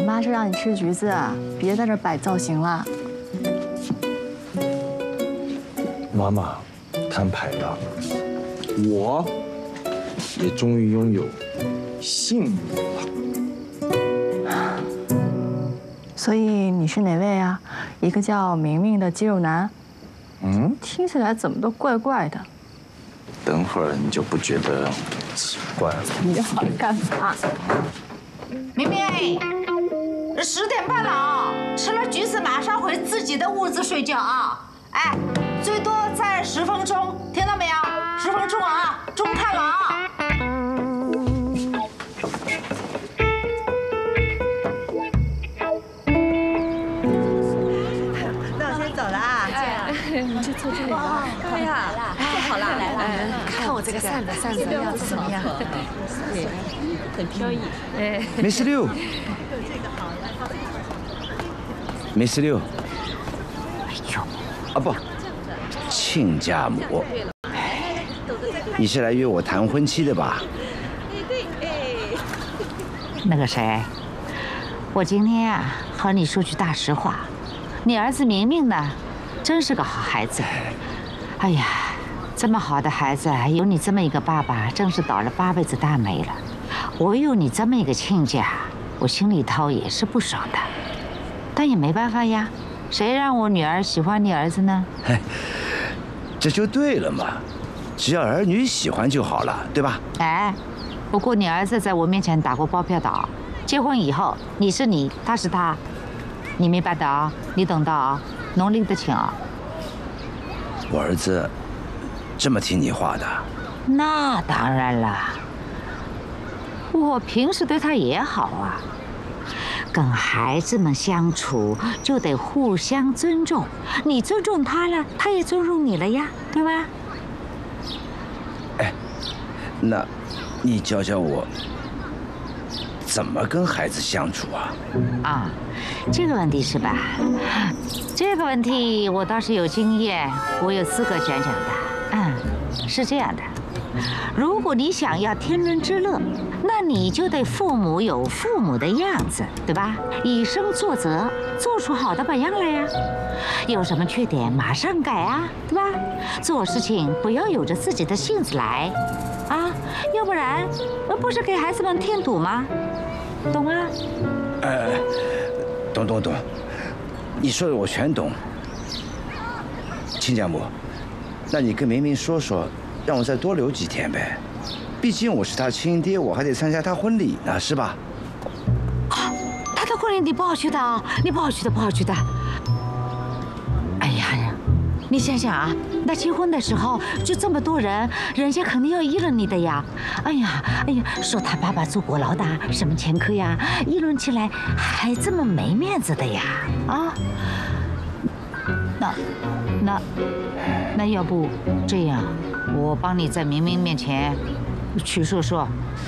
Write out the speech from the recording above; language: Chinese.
妈是让你吃橘子，别在这摆造型了。 妈妈，摊牌了，我也终于拥有性母了。 所以你是哪位啊？一个叫明明的肌肉男？听起来怎么都怪怪的。 等会儿你就不觉得奇怪了。 你要干嘛？ 明明，10点半了啊！吃了橘子马上回自己的屋子睡觉啊！哎，最多再10分钟，听到没有？10分钟啊，中看了啊！ 那我先走了啊！ 你就坐这里吧。 对呀，坐好了，来了，看我这个扇子的样子怎么样？对，很飘逸。哎， 没事溜。没事溜。哎呦，啊不，亲家母。你是来约我谈婚期的吧？ 那个谁，我今天啊和你说句大实话，你儿子明明呢，真是个好孩子。哎呀，这么好的孩子，有你这么一个爸爸，真是倒了8辈子大霉了。我有你这么一个亲家，我心里头也是不爽的，但也没办法呀，谁让我女儿喜欢你儿子呢？ 这就对了嘛，只要儿女喜欢就好了，对吧？ 哎，不过你儿子在我面前打过包票的啊，结婚以后你是你，他是他，你明白的啊？你懂的啊？能拎得清啊？ 我儿子这么听你话的？ 那当然了，我平时对他也好啊。跟孩子们相处就得互相尊重，你尊重他了，他也尊重你了呀，对吧？ 哎，那，你教教我怎么跟孩子相处啊？ 啊，这个问题是吧？这个问题我倒是有经验，我有资格讲讲的。是这样的，如果你想要天伦之乐，那你就得父母有父母的样子，对吧？以身作则，做出好的榜样来呀。有什么缺点马上改啊，对吧？做事情不要有着自己的性子来，啊，要不然不是给孩子们添堵吗？懂吗？ 懂，你说的我全懂。亲家母，那你跟明明说说，让我再多留几天呗。毕竟我是他亲爹，我还得参加他婚礼呢，是吧？ 啊，他的婚礼你不好去的啊，你不好去的。哎呀，你想想啊，那结婚的时候就这么多人，人家肯定要议论你的呀。哎呀，说他爸爸坐过牢的，什么前科呀，议论起来还这么没面子的呀。啊，那要不这样，我帮你在明明面前去说说，